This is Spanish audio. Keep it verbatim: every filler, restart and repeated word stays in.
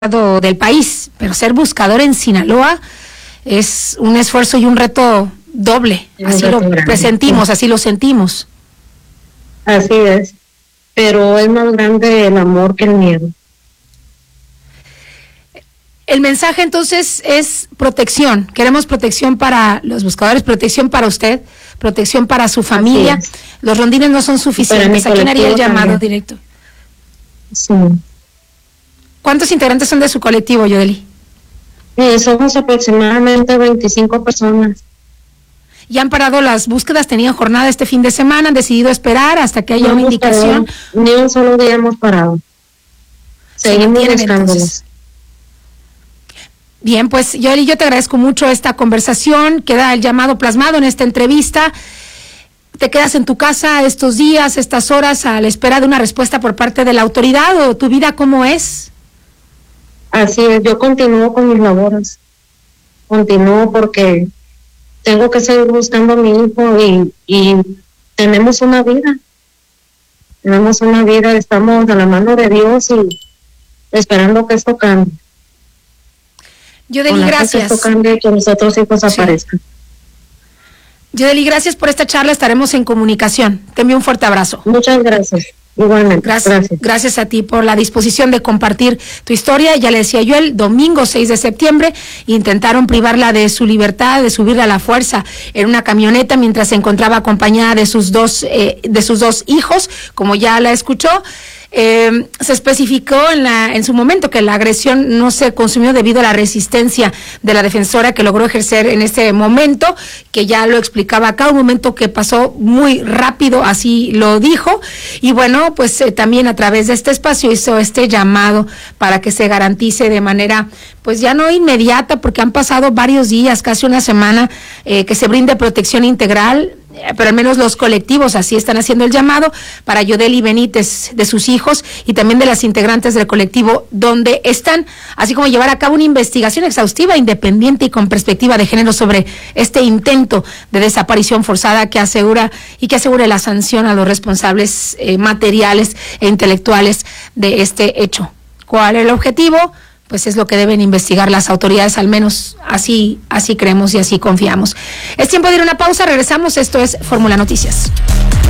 del país, pero ser buscador en Sinaloa es un esfuerzo y un reto doble, así lo presentimos, así lo sentimos. Así es, pero es más grande el amor que el miedo. El mensaje entonces es protección, queremos protección para los buscadores, protección para usted, protección para su familia. Los rondines no son suficientes. ¿A quién haría el llamado también directo? Sí. ¿Cuántos integrantes son de su colectivo, Yodeli? Eh, somos aproximadamente veinticinco personas. ¿Y han parado las búsquedas? ¿Tenían jornada este fin de semana? ¿Han decidido esperar hasta que haya no una indicación? Parado, ni un solo día hemos parado. Seguimos buscándolos. Bien, pues Yodeli, yo te agradezco mucho esta conversación. Queda el llamado plasmado en esta entrevista. ¿Te quedas en tu casa estos días, estas horas, a la espera de una respuesta por parte de la autoridad, o tu vida cómo es? Así es, yo continúo con mis labores. Continúo porque tengo que seguir buscando a mi hijo y, y tenemos una vida. Tenemos una vida, estamos a la mano de Dios y esperando que esto cambie. Yodeli, gracias. Que esto cambie y que los otros hijos sí. aparezcan. Yodeli, gracias por esta charla, estaremos en comunicación. Te envío un fuerte abrazo. Muchas gracias. Igualmente. Gracias, gracias. Gracias a ti por la disposición de compartir tu historia. Ya le decía yo, el domingo seis de septiembre intentaron privarla de su libertad, de subirla a la fuerza en una camioneta mientras se encontraba acompañada de sus dos, eh, de sus dos hijos, como ya la escuchó. Eh, se especificó en la en su momento que la agresión no se consumió debido a la resistencia de la defensora que logró ejercer en ese momento, que ya lo explicaba acá, un momento que pasó muy rápido, así lo dijo, y bueno, pues eh, también a través de este espacio hizo este llamado para que se garantice de manera, pues ya no inmediata, porque han pasado varios días, casi una semana, eh, que se brinde protección integral, pero al menos los colectivos así están haciendo el llamado para Yodeli Benítez, de sus hijos y también de las integrantes del colectivo donde están, así como llevar a cabo una investigación exhaustiva, independiente y con perspectiva de género sobre este intento de desaparición forzada que asegura y que asegure la sanción a los responsables eh, materiales e intelectuales de este hecho. ¿Cuál es el objetivo? Pues es lo que deben investigar las autoridades, al menos así, así creemos y así confiamos. Es tiempo de ir a una pausa, regresamos, esto es Fórmula Noticias.